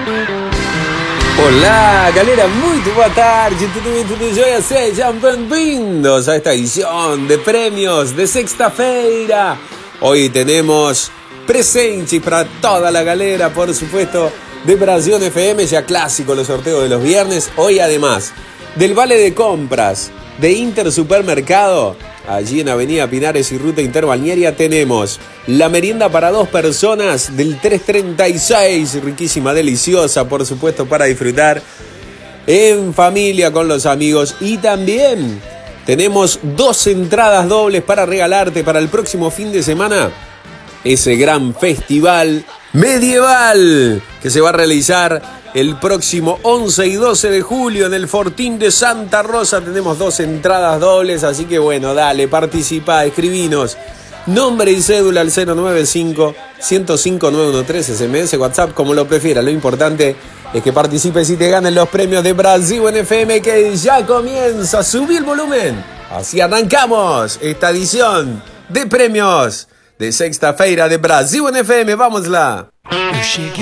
Olá, galera, muito boa tarde, tudo bem, tudo jóia? Sejam bem-vindos a esta edición de premios de sexta-feira. Hoy tenemos presente para toda la galera, por supuesto, de Brasil FM, ya clásico los sorteos de los viernes. Hoy además del vale de compras de Intersupermercado, allí en Avenida Pinares y Ruta Interbalnearia, tenemos la merienda para 2 personas del 336, riquísima, deliciosa, por supuesto, para disfrutar en familia con los amigos. Y también tenemos 2 entradas dobles para regalarte para el próximo fin de semana, ese gran festival medieval que se va a realizar el próximo 11 y 12 de julio en el Fortín de Santa Rosa. Tenemos 2 entradas dobles, así que bueno, dale, participa, escribinos nombre y cédula al 095-105-913, SMS, WhatsApp, como lo prefieras. Lo importante es que participes y te ganen los premios de Brasil FM, que ya comienza. Subí el volumen, así arrancamos esta edición de premios de sexta-feira de Brasil FM. Vamos lá.